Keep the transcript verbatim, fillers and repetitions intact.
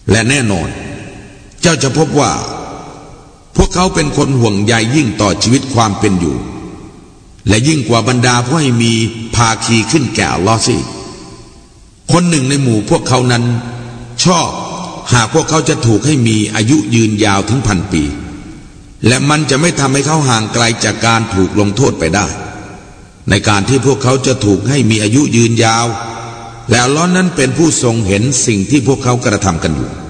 และแน่นอนเจ้าจะพบว่าพวกเขาเป็นคนห่วงใยยิ่งต่อชีวิตความเป็นอยู่และยิ่งกว่าบรรดาผู้ให้มีภาคีขึ้นแก่อัลเลาะห์สิคนหนึ่งในหมู่พวกเขานั้นชอบหากพวกเขาจะถูกให้มีอายุยืนยาวถึงพันปีและมันจะไม่ทำให้เขาห่างไกลจากการถูกลงโทษไปได้ในการที่พวกเขาจะถูกให้มีอายุยืนยาวและอัลเลาะห์นั้นเป็นผู้ทรงเห็นสิ่งที่พวกเขากระทำกันอยู่